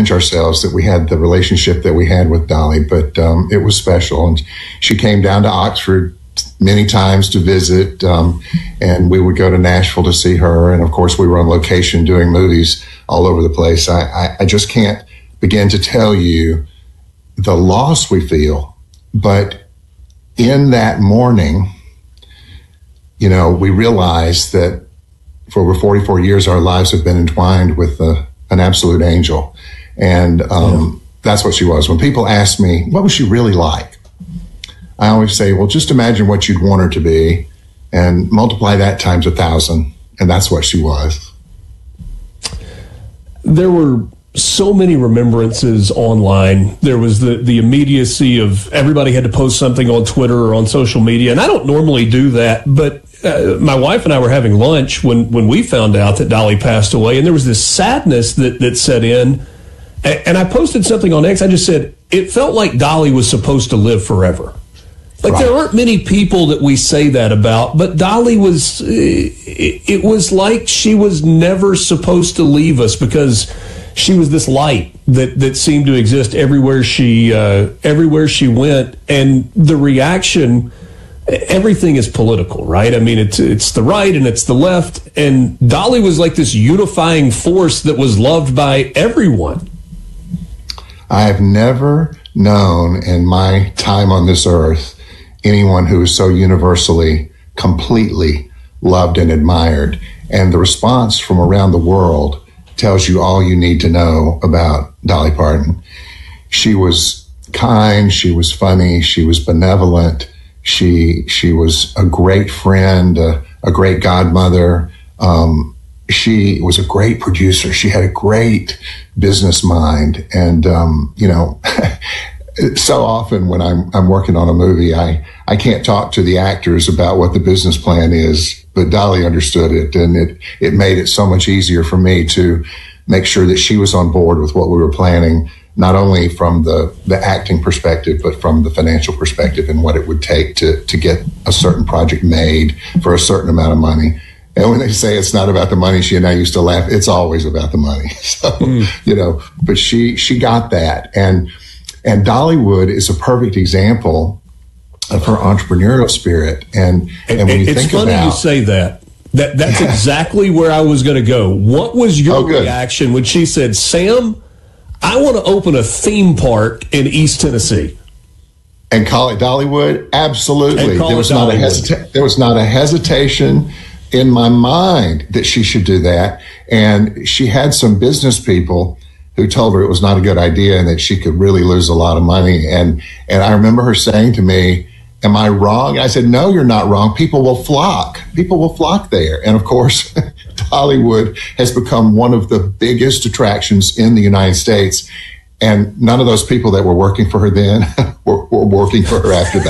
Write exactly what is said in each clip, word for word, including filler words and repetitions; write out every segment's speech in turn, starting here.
change ourselves that we had the relationship that we had with Dolly, but um, it was special. And she came down to Oxford many times to visit, um, and we would go to Nashville to see her. And of course, we were on location doing movies all over the place. I, I, I just can't begin to tell you the loss we feel. But in that morning, you know, we realized that for over forty-four years, our lives have been entwined with uh, an absolute angel. And um, yeah. that's what she was. When people ask me, what was she really like? I always say, well, just imagine what you'd want her to be and multiply that times a thousand. And that's what she was. There were so many remembrances online. There was the, the immediacy of everybody had to post something on Twitter or on social media. And I don't normally do that, but uh, my wife and I were having lunch when, when we found out that Dolly passed away. And there was this sadness that, that set in. And, and I posted something on X. I just said, it felt like Dolly was supposed to live forever. Like, right. There aren't many people that we say that about, but Dolly was, it, it was like she was never supposed to leave us because she was this light that, that seemed to exist everywhere she, uh, everywhere she went. And the reaction, everything is political, right? I mean, it's, it's the right and it's the left. And Dolly was like this unifying force that was loved by everyone. I have never known in my time on this earth anyone who is so universally, completely loved and admired. And the response from around the world tells you all you need to know about Dolly Parton. She was kind, she was funny, she was benevolent, she she was a great friend, a, a great godmother. Um, she was a great producer. She had a great business mind. And, um, you know, so often when I'm I'm working on a movie, I, I can't talk to the actors about what the business plan is, but Dolly understood it, and it, it made it so much easier for me to make sure that she was on board with what we were planning, not only from the, the acting perspective, but from the financial perspective and what it would take to, to get a certain project made for a certain amount of money. And when they say it's not about the money, she and I used to laugh, it's always about the money. So, mm. you know, but she she got that. And And Dollywood is a perfect example of her entrepreneurial spirit. And, and when you it's think funny about, you say that. That that's exactly where I was going to go. What was your oh, reaction when she said, "Sam, I want to open a theme park in East Tennessee and call it Dollywood"? Absolutely. There was not a hesita- there was not a hesitation in my mind that she should do that. And she had some business people who told her it was not a good idea and that she could really lose a lot of money. And, and I remember her saying to me, am I wrong? I said, no, you're not wrong. People will flock. People will flock there. And of course, Dollywood has become one of the biggest attractions in the United States. And none of those people that were working for her then were, were working for her after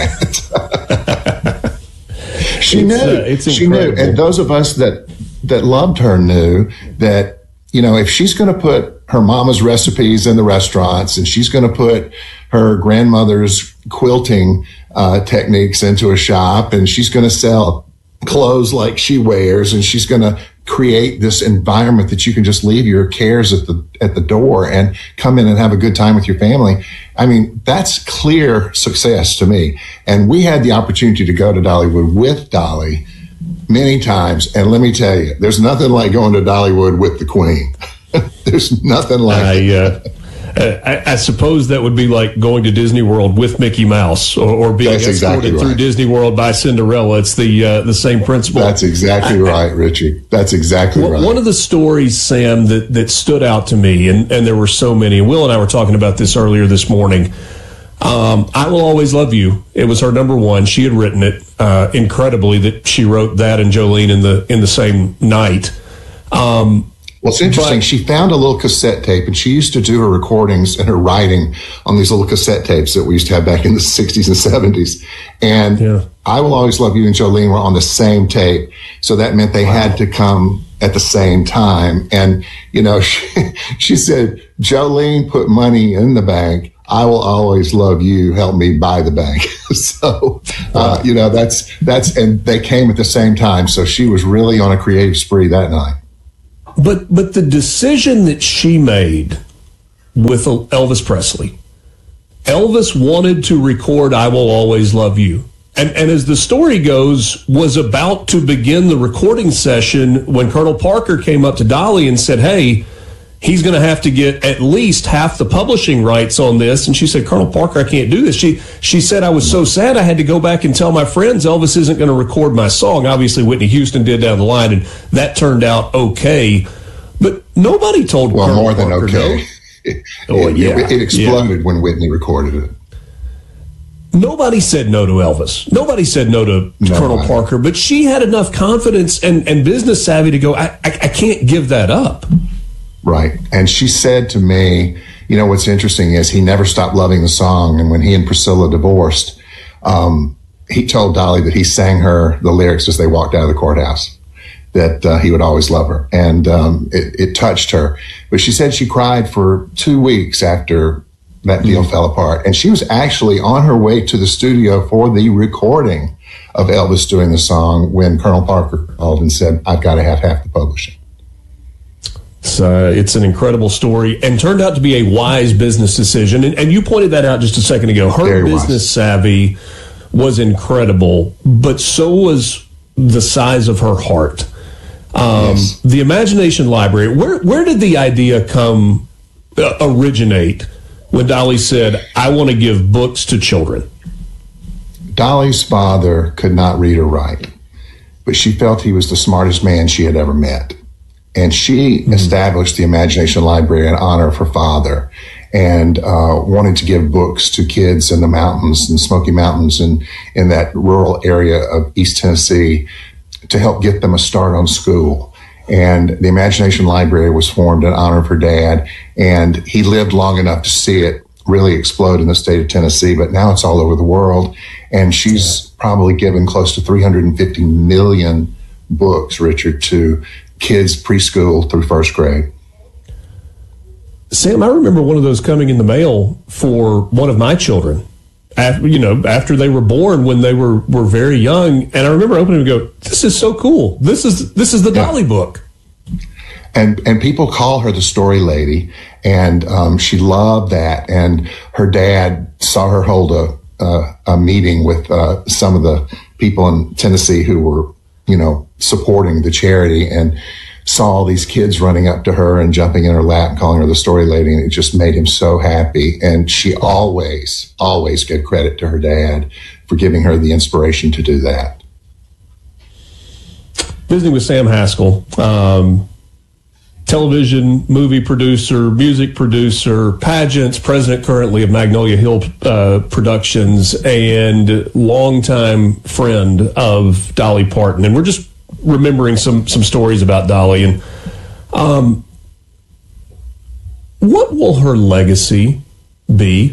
that. she it's, knew. Uh, it's she knew. And those of us that, that loved her knew that, you know, if she's going to put her mama's recipes in the restaurants and she's going to put her grandmother's quilting uh, techniques into a shop and she's going to sell clothes like she wears and she's going to create this environment that you can just leave your cares at the at the door and come in and have a good time with your family. I mean, that's clear success to me. And we had the opportunity to go to Dollywood with Dolly many times. And let me tell you, there's nothing like going to Dollywood with the Queen. There's nothing like I, it. Uh, I, I suppose that would be like going to Disney World with Mickey Mouse or, or being That's escorted exactly right. through Disney World by Cinderella. It's the uh, the same principle. That's exactly I, right, Richie. That's exactly one, right. One of the stories, Sam, that, that stood out to me, and, and there were so many, and Will and I were talking about this earlier this morning. Um, I Will Always Love You. It was her number one. She had written it uh, incredibly that she wrote that and Jolene in the in the same night. Um, Well, it's interesting. But she found a little cassette tape, and she used to do her recordings and her writing on these little cassette tapes that we used to have back in the sixties and seventies. And yeah. I Will Always Love You and Jolene were on the same tape. So that meant they wow. had to come at the same time. And, you know, she, she said, Jolene put money in the bank. I Will Always Love You help me buy the bank. So, uh, you know, that's, that's, and they came at the same time. So she was really on a creative spree that night. But but the decision that she made with Elvis Presley. Elvis wanted to record I Will Always Love You. And, and as the story goes, was about to begin the recording session when Colonel Parker came up to Dolly and said, hey, he's going to have to get at least half the publishing rights on this. And she said, Colonel Parker, I can't do this. She she said, I was so sad I had to go back and tell my friends Elvis isn't going to record my song. Obviously, Whitney Houston did down the line, and that turned out okay. But nobody told well, Colonel more than Parker, okay. No. It, oh, it, yeah. it, it exploded yeah. when Whitney recorded it. Nobody said no to Elvis. Nobody said no to no, Colonel Parker, but she had enough confidence and, and business savvy to go, I, I, I can't give that up. Right. And she said to me, you know, what's interesting is he never stopped loving the song. And when he and Priscilla divorced, um, he told Dolly that he sang her the lyrics as they walked out of the courthouse, that uh, he would always love her. And um, it, it touched her. But she said she cried for two weeks after that deal mm-hmm. fell apart. And she was actually on her way to the studio for the recording of Elvis doing the song when Colonel Parker called and said, I've got to have half the publishing. So it's an incredible story and turned out to be a wise business decision. And, and you pointed that out just a second ago. Her Very business wise. savvy was incredible, but so was the size of her heart. Um, yes. The Imagination Library, where, where did the idea come, uh, originate? When Dolly said, I want to give books to children? Dolly's father could not read or write, but she felt he was the smartest man she had ever met. And she mm-hmm. established the Imagination Library in honor of her father and uh, wanted to give books to kids in the mountains, in the Smoky Mountains, and in that rural area of East Tennessee to help get them a start on school. And the Imagination Library was formed in honor of her dad, and he lived long enough to see it really explode in the state of Tennessee, but now it's all over the world. And she's yeah. probably given close to three hundred fifty million books, Richard, to kids preschool through first grade. Sam, I remember one of those coming in the mail for one of my children. After, you know, after they were born, when they were, were very young, and I remember opening and go, "This is so cool! This is this is the yeah. Dolly book." And and people call her the story lady, and um, she loved that. And her dad saw her hold a a, a meeting with uh, some of the people in Tennessee who were, you know, supporting the charity, and saw all these kids running up to her and jumping in her lap and calling her the story lady, and it just made him so happy. And she always, always gave credit to her dad for giving her the inspiration to do that. Visiting with Sam Haskell, um, television, movie producer, music producer, pageants, president currently of Magnolia Hill uh, Productions, and longtime friend of Dolly Parton. And we're just remembering some some stories about Dolly. And um, what will her legacy be?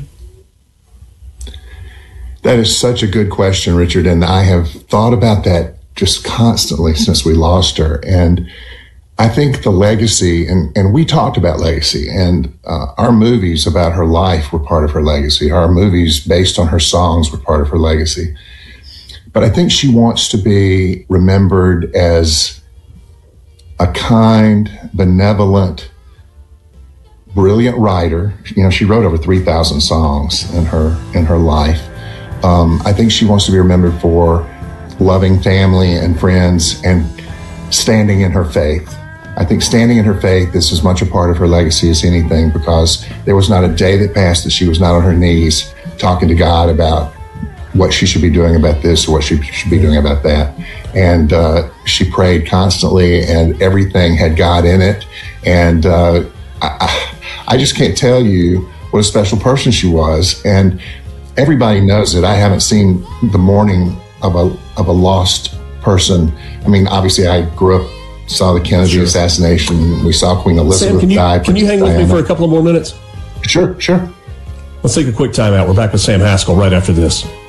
That is such a good question, Richard. And I have thought about that just constantly since we lost her. And I think the legacy, and, and we talked about legacy, and uh, our movies about her life were part of her legacy. Our movies based on her songs were part of her legacy. But I think she wants to be remembered as a kind, benevolent, brilliant writer. You know, she wrote over three thousand songs in her in her life. Um, I think she wants to be remembered for loving family and friends and standing in her faith. I think standing in her faith is as much a part of her legacy as anything, because there was not a day that passed that she was not on her knees talking to God about what she should be doing about this or what she should be doing about that. And uh, she prayed constantly, and everything had God in it. And uh, I, I just can't tell you what a special person she was. And everybody knows it. I haven't seen the mourning of a of a lost person. I mean, obviously, I grew up, saw the Kennedy sure. assassination. We saw Queen Elizabeth Sam, can you, die. Can you hang Diana. with me for a couple of more minutes? Sure, sure. Let's take a quick time out. We're back with Sam Haskell right after this.